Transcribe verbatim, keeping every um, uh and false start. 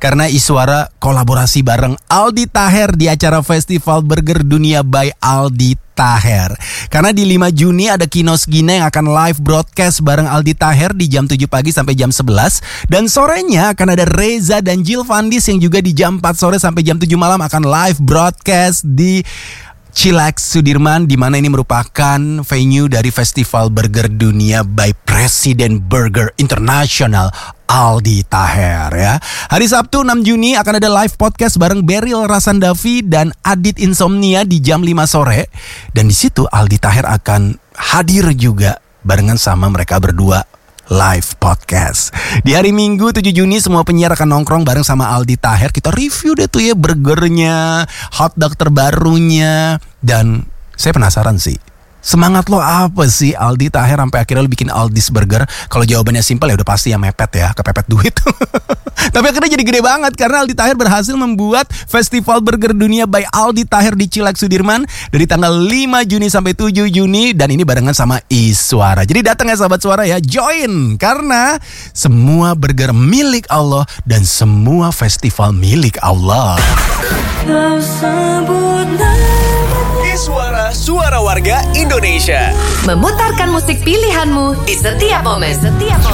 karena Iswara kolaborasi bareng Aldi Taher di acara Festival Burger Dunia by Aldi Taher. Karena di lima Juni ada Kinos Gina yang akan live broadcast bareng Aldi Taher di jam tujuh pagi sampai jam sebelas. Dan sorenya akan ada Reza dan Jill Vandis yang juga di jam empat sore sampai jam tujuh malam akan live broadcast di Chillax Sudirman, di mana ini merupakan venue dari Festival Burger Dunia by Presiden Burger International Aldi Taher ya. Hari Sabtu enam Juni akan ada live podcast bareng Beryl Rasandavi dan Adit Insomnia di jam lima sore. Dan di situ Aldi Taher akan hadir juga barengan sama mereka berdua live podcast. Di hari Minggu tujuh Juni semua penyiar akan nongkrong bareng sama Aldi Taher. Kita review deh tuh ya burgernya, hotdog terbarunya. Dan saya penasaran sih, semangat lo apa sih Aldi Taher sampai akhirnya lo bikin Aldi's Burger? Kalau jawabannya simpel ya udah pasti yang mepet ya, kepepet duit. Tapi akhirnya jadi gede banget karena Aldi Taher berhasil membuat Festival Burger Dunia by Aldi Taher di Chillax Sudirman dari tanggal lima Juni sampai tujuh Juni, dan ini barengan sama Iswara. Jadi datang ya sahabat Suara ya, join karena semua burger milik Allah dan semua festival milik Allah. Suara Suara Warga Indonesia, memutarkan musik pilihanmu di setiap momen. Setiap momen.